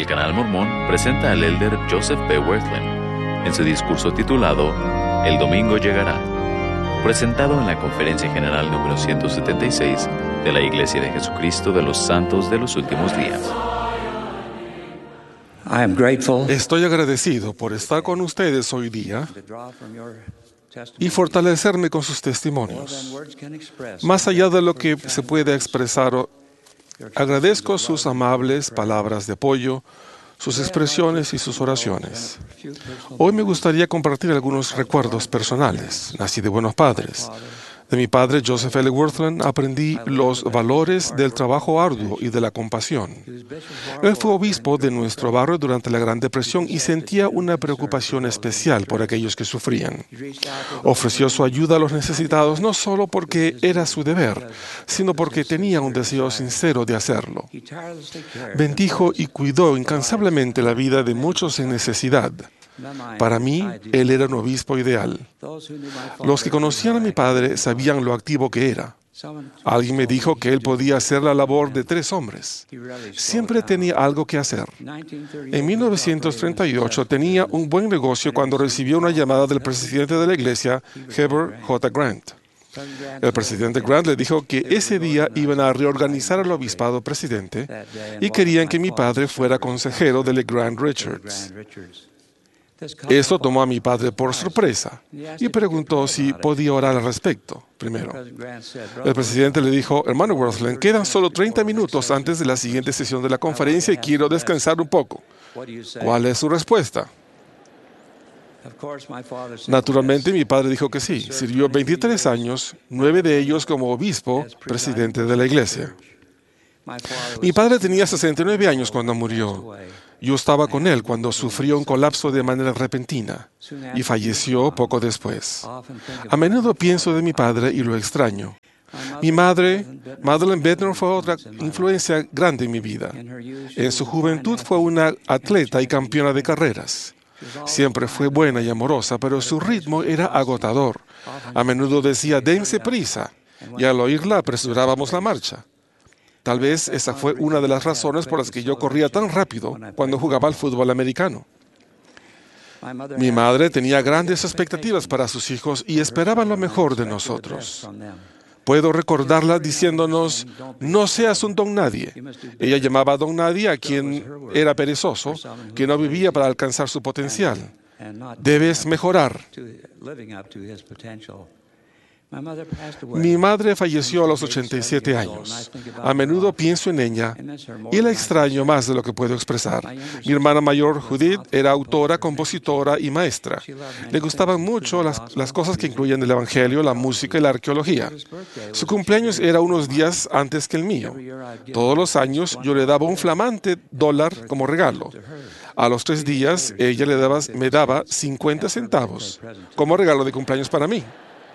El Canal Mormón presenta al elder Joseph P. Wirthlin en su discurso titulado El Domingo Llegará, presentado en la Conferencia General número 176 de la Iglesia de Jesucristo de los Santos de los Últimos Días. Estoy agradecido por estar con ustedes hoy día y fortalecerme con sus testimonios. Más allá de lo que se puede expresar, agradezco sus amables palabras de apoyo, sus expresiones y sus oraciones. Hoy me gustaría compartir algunos recuerdos personales. Nací de buenos padres. De mi padre, Joseph L. Wirthlin, aprendí los valores del trabajo arduo y de la compasión. Él fue obispo de nuestro barrio durante la Gran Depresión y sentía una preocupación especial por aquellos que sufrían. Ofreció su ayuda a los necesitados no solo porque era su deber, sino porque tenía un deseo sincero de hacerlo. Bendijo y cuidó incansablemente la vida de muchos en necesidad. Para mí, él era un obispo ideal. Los que conocían a mi padre sabían lo activo que era. Alguien me dijo que él podía hacer la labor de 3 hombres. Siempre tenía algo que hacer. En 1938 tenía un buen negocio cuando recibió una llamada del presidente de la iglesia, Heber J. Grant. El presidente Grant le dijo que ese día iban a reorganizar el obispado presidente y querían que mi padre fuera consejero de Grant Richards. Esto tomó a mi padre por sorpresa y preguntó si podía orar al respecto primero. El presidente le dijo: hermano Wirthlin, quedan solo 30 minutos antes de la siguiente sesión de la conferencia y quiero descansar un poco. ¿Cuál es su respuesta? Naturalmente, mi padre dijo que sí. Sirvió 23 años, 9 de ellos como obispo, presidente de la iglesia. Mi padre tenía 69 años cuando murió. Yo estaba con él cuando sufrió un colapso de manera repentina y falleció poco después. A menudo pienso de mi padre y lo extraño. Mi madre, Madeleine Bednar, fue otra influencia grande en mi vida. En su juventud fue una atleta y campeona de carreras. Siempre fue buena y amorosa, pero su ritmo era agotador. A menudo decía: dense prisa, y al oírla apresurábamos la marcha. Tal vez esa fue una de las razones por las que yo corría tan rápido cuando jugaba al fútbol americano. Mi madre tenía grandes expectativas para sus hijos y esperaba lo mejor de nosotros. Puedo recordarla diciéndonos: no seas un don nadie. Ella llamaba a don nadie a quien era perezoso, que no vivía para alcanzar su potencial. Debes mejorar. Mi madre falleció a los 87 años. A menudo pienso en ella y la extraño más de lo que puedo expresar. Mi hermana mayor, Judith, era autora, compositora y maestra. Le gustaban mucho las cosas que incluyen el evangelio, la música y la arqueología. Su cumpleaños era unos días antes que el mío. Todos los años yo le daba un flamante $1 como regalo. A los 3 días ella me daba 50 centavos como regalo de cumpleaños para mí.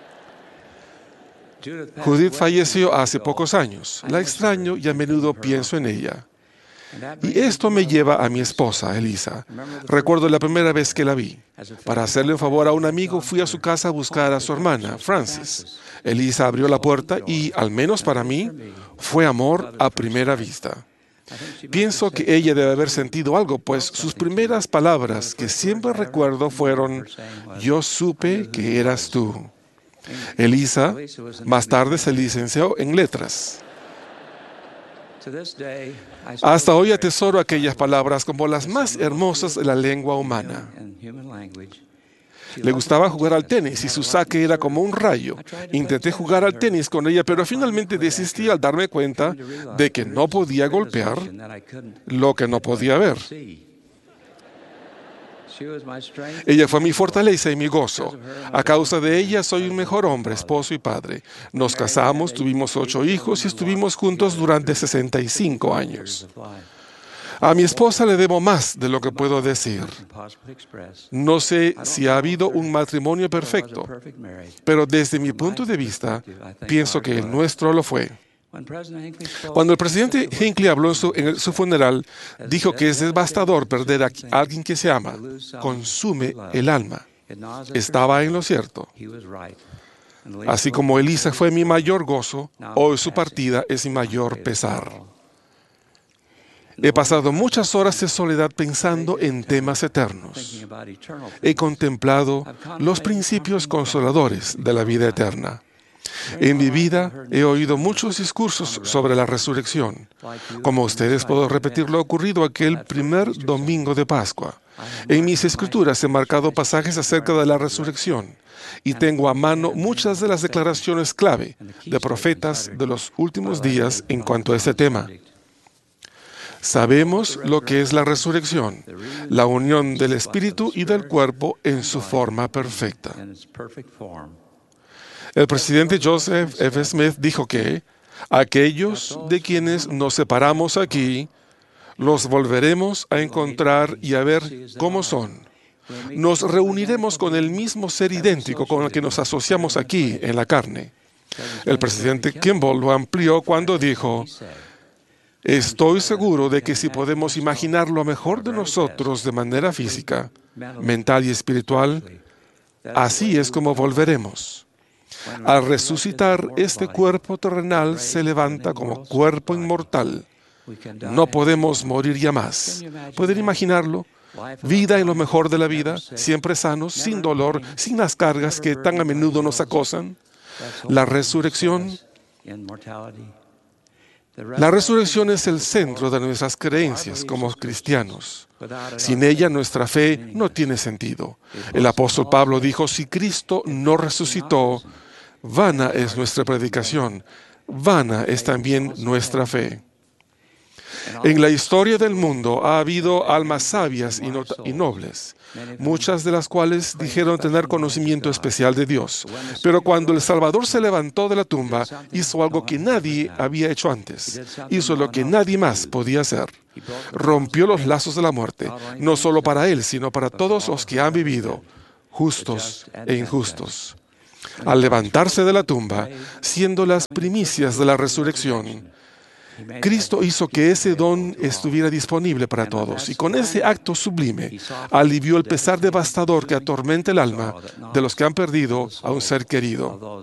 Judith falleció hace pocos años. La extraño y a menudo pienso en ella. Y esto me lleva a mi esposa, Elisa. Recuerdo la primera vez que la vi. Para hacerle un favor a un amigo, fui a su casa a buscar a su hermana, Frances. Elisa abrió la puerta y, al menos para mí, fue amor a primera vista. Pienso que ella debe haber sentido algo, pues sus primeras palabras, que siempre recuerdo, fueron: yo supe que eras tú. Elisa más tarde se licenció en letras. Hasta hoy atesoro aquellas palabras como las más hermosas de la lengua humana. Le gustaba jugar al tenis y su saque era como un rayo. Intenté jugar al tenis con ella, pero finalmente desistí al darme cuenta de que no podía golpear lo que no podía ver. Ella fue mi fortaleza y mi gozo. A causa de ella soy un mejor hombre, esposo y padre. Nos casamos, tuvimos 8 hijos y estuvimos juntos durante 65 años. A mi esposa le debo más de lo que puedo decir. No sé si ha habido un matrimonio perfecto, pero desde mi punto de vista, pienso que el nuestro lo fue. Cuando el presidente Hinckley habló en su funeral, dijo que es devastador perder a alguien que se ama. Consume el alma. Estaba en lo cierto. Así como Elisa fue mi mayor gozo, hoy su partida es mi mayor pesar. He pasado muchas horas de soledad pensando en temas eternos. He contemplado los principios consoladores de la vida eterna. En mi vida he oído muchos discursos sobre la resurrección. Como ustedes, puedo repetir lo ocurrido aquel primer domingo de Pascua. En mis escrituras he marcado pasajes acerca de la resurrección y tengo a mano muchas de las declaraciones clave de profetas de los últimos días en cuanto a este tema. Sabemos lo que es la resurrección, la unión del espíritu y del cuerpo en su forma perfecta. El presidente Joseph F. Smith dijo que aquellos de quienes nos separamos aquí, los volveremos a encontrar y a ver cómo son. Nos reuniremos con el mismo ser idéntico con el que nos asociamos aquí en la carne. El presidente Kimball lo amplió cuando dijo: estoy seguro de que si podemos imaginar lo mejor de nosotros de manera física, mental y espiritual, así es como volveremos. Al resucitar, este cuerpo terrenal se levanta como cuerpo inmortal. No podemos morir ya más. ¿Pueden imaginarlo? Vida en lo mejor de la vida, siempre sanos, sin dolor, sin las cargas que tan a menudo nos acosan. La resurrección es el centro de nuestras creencias como cristianos. Sin ella, nuestra fe no tiene sentido. El apóstol Pablo dijo: si Cristo no resucitó, vana es nuestra predicación, vana es también nuestra fe. En la historia del mundo ha habido almas sabias y nobles, muchas de las cuales dijeron tener conocimiento especial de Dios. Pero cuando el Salvador se levantó de la tumba, hizo algo que nadie había hecho antes. Hizo lo que nadie más podía hacer. Rompió los lazos de la muerte, no solo para él, sino para todos los que han vivido, justos e injustos. Al levantarse de la tumba, siendo las primicias de la resurrección, Cristo hizo que ese don estuviera disponible para todos, y con ese acto sublime alivió el pesar devastador que atormenta el alma de los que han perdido a un ser querido.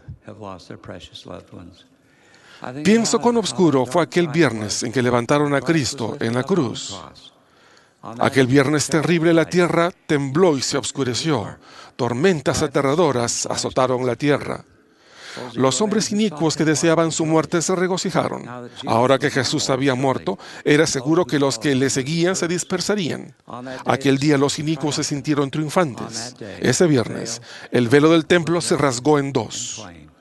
Pienso cuán oscuro fue aquel viernes en que levantaron a Cristo en la cruz. Aquel viernes terrible la tierra tembló y se oscureció. Tormentas aterradoras azotaron la tierra. Los hombres inicuos que deseaban su muerte se regocijaron. Ahora que Jesús había muerto, era seguro que los que le seguían se dispersarían. Aquel día los inicuos se sintieron triunfantes. Ese viernes, el velo del templo se rasgó en dos.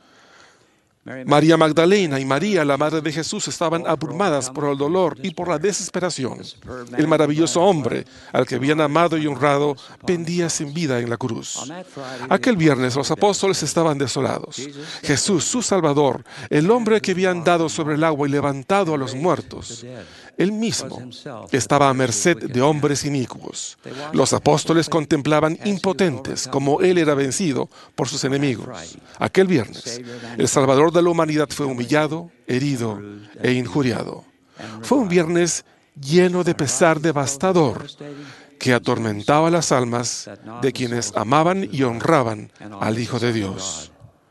María Magdalena y María, la madre de Jesús, estaban abrumadas por el dolor y por la desesperación. El maravilloso hombre, al que habían amado y honrado, pendía sin vida en la cruz. Aquel viernes los apóstoles estaban desolados. Jesús, su Salvador, el hombre que había andado sobre el agua y levantado a los muertos, él mismo estaba a merced de hombres inicuos. Los apóstoles contemplaban impotentes cómo él era vencido por sus enemigos. Aquel viernes, el Salvador de la humanidad fue humillado, herido e injuriado. Fue un viernes lleno de pesar devastador que atormentaba las almas de quienes amaban y honraban al Hijo de Dios.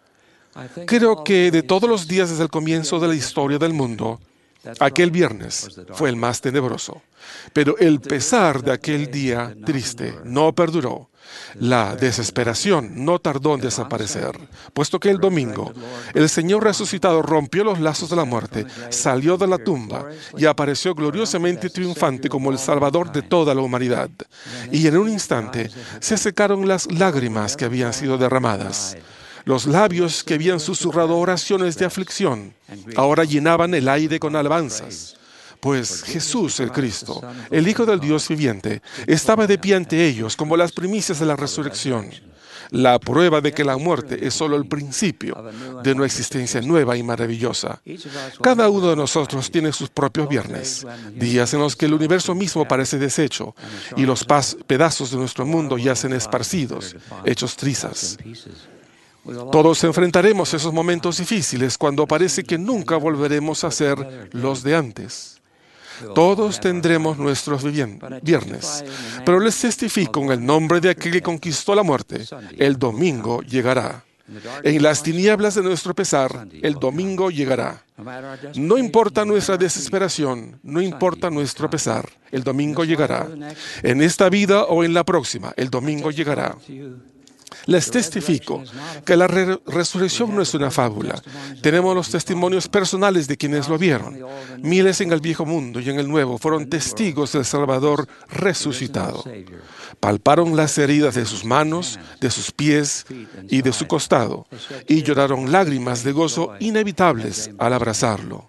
Creo que de todos los días desde el comienzo de la historia del mundo, aquel viernes fue el más tenebroso. Pero el pesar de aquel día triste no perduró. La desesperación no tardó en desaparecer, puesto que el domingo, el Señor resucitado rompió los lazos de la muerte, salió de la tumba y apareció gloriosamente triunfante como el Salvador de toda la humanidad. Y en un instante se secaron las lágrimas que habían sido derramadas. Los labios que habían susurrado oraciones de aflicción ahora llenaban el aire con alabanzas. Pues Jesús, el Cristo, el Hijo del Dios viviente, estaba de pie ante ellos como las primicias de la resurrección. La prueba de que la muerte es solo el principio de una existencia nueva y maravillosa. Cada uno de nosotros tiene sus propios viernes, días en los que el universo mismo parece deshecho y los pedazos de nuestro mundo yacen esparcidos, hechos trizas. Todos enfrentaremos esos momentos difíciles cuando parece que nunca volveremos a ser los de antes. Todos tendremos nuestros viernes, pero les testifico en el nombre de aquel que conquistó la muerte, el domingo llegará. En las tinieblas de nuestro pesar, el domingo llegará. No importa nuestra desesperación, no importa nuestro pesar, el domingo llegará. En esta vida o en la próxima, el domingo llegará. Les testifico que la resurrección no es una fábula. Tenemos los testimonios personales de quienes lo vieron. Miles en el viejo mundo y en el nuevo fueron testigos del Salvador resucitado. Palparon las heridas de sus manos, de sus pies y de su costado, y lloraron lágrimas de gozo inevitables al abrazarlo.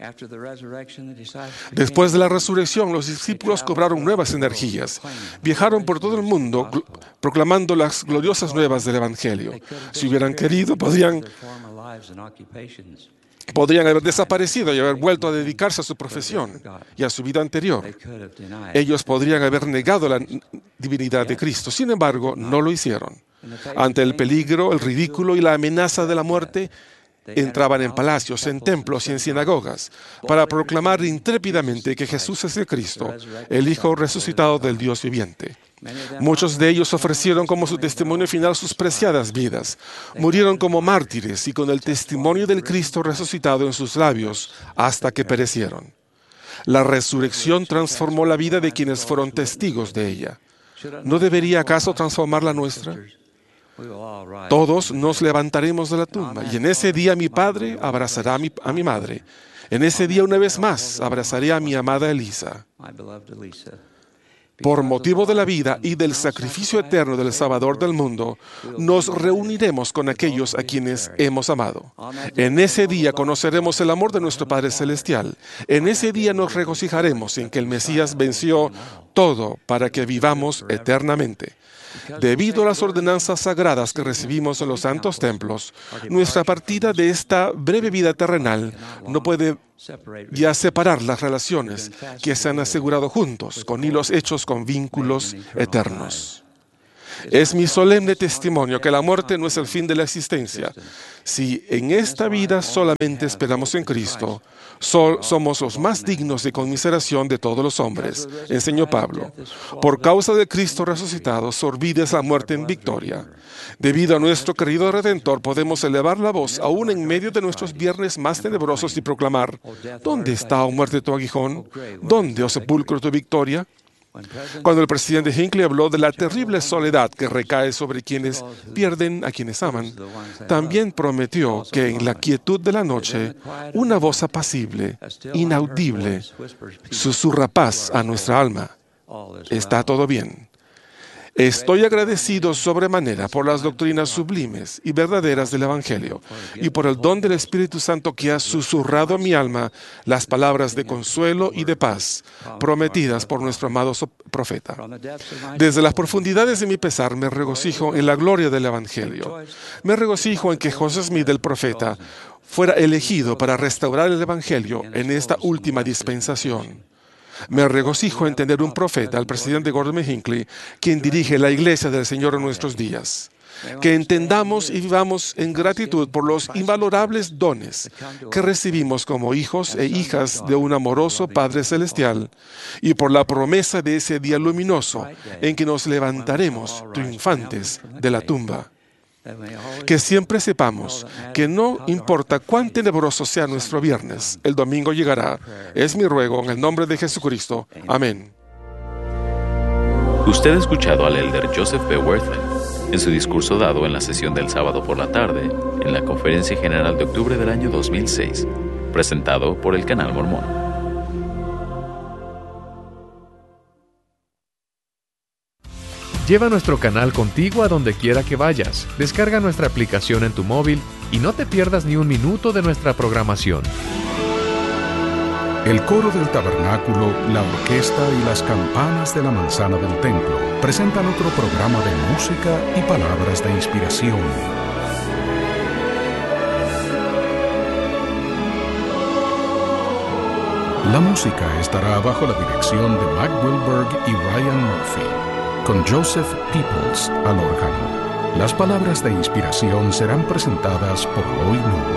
Después de la resurrección, los discípulos cobraron nuevas energías. Viajaron por todo el mundo proclamando las gloriosas nuevas del Evangelio. Si hubieran querido, podrían haber desaparecido y haber vuelto a dedicarse a su profesión y a su vida anterior. Ellos podrían haber negado la divinidad de Cristo. Sin embargo, no lo hicieron. Ante el peligro, el ridículo y la amenaza de la muerte, entraban en palacios, en templos y en sinagogas para proclamar intrépidamente que Jesús es el Cristo, el Hijo resucitado del Dios viviente. Muchos de ellos ofrecieron como su testimonio final sus preciadas vidas. Murieron como mártires y con el testimonio del Cristo resucitado en sus labios hasta que perecieron. La resurrección transformó la vida de quienes fueron testigos de ella. ¿No debería acaso transformar la nuestra? Todos nos levantaremos de la tumba y en ese día mi padre abrazará a mi madre. En ese día una vez más abrazaré a mi amada Elisa. Por motivo de la vida y del sacrificio eterno del Salvador del mundo, nos reuniremos con aquellos a quienes hemos amado. En ese día conoceremos el amor de nuestro Padre Celestial. En ese día nos regocijaremos en que el Mesías venció todo para que vivamos eternamente. Debido a las ordenanzas sagradas que recibimos en los santos templos, nuestra partida de esta breve vida terrenal no puede ya separar las relaciones que se han asegurado juntos con hilos hechos con vínculos eternos. Es mi solemne testimonio que la muerte no es el fin de la existencia. Si en esta vida solamente esperamos en Cristo, somos los más dignos de conmiseración de todos los hombres, enseñó Pablo. Por causa de Cristo resucitado, sorbides la muerte en victoria. Debido a nuestro querido Redentor, podemos elevar la voz aún en medio de nuestros viernes más tenebrosos y proclamar: ¿dónde está, oh muerte, tu aguijón? ¿Dónde, oh sepulcro, tu victoria? Cuando el presidente Hinckley habló de la terrible soledad que recae sobre quienes pierden a quienes aman, también prometió que en la quietud de la noche, una voz apacible, inaudible, susurra paz a nuestra alma. Está todo bien. Estoy agradecido sobremanera por las doctrinas sublimes y verdaderas del Evangelio y por el don del Espíritu Santo que ha susurrado a mi alma las palabras de consuelo y de paz prometidas por nuestro amado profeta. Desde las profundidades de mi pesar me regocijo en la gloria del Evangelio. Me regocijo en que José Smith, el profeta, fuera elegido para restaurar el Evangelio en esta última dispensación. Me regocijo en tener un profeta, el presidente Gordon B. Hinckley, quien dirige la Iglesia del Señor en nuestros días. Que entendamos y vivamos en gratitud por los invalorables dones que recibimos como hijos e hijas de un amoroso Padre Celestial y por la promesa de ese día luminoso en que nos levantaremos triunfantes de la tumba. Que siempre sepamos que no importa cuán tenebroso sea nuestro viernes, el domingo llegará. Es mi ruego en el nombre de Jesucristo. Amén. Usted ha escuchado al elder Joseph B. Wirthlin en su discurso dado en la sesión del sábado por la tarde en la Conferencia General de octubre del año 2006, presentado por el Canal Mormón. Lleva nuestro canal contigo a donde quiera que vayas. Descarga nuestra aplicación en tu móvil y no te pierdas ni un minuto de nuestra programación. El coro del tabernáculo, la orquesta y las campanas de la manzana del templo presentan otro programa de música y palabras de inspiración. La música estará bajo la dirección de Mac Wilberg y Ryan Murphy, con Joseph Peoples al órgano. Las palabras de inspiración serán presentadas por Lloyd Newell.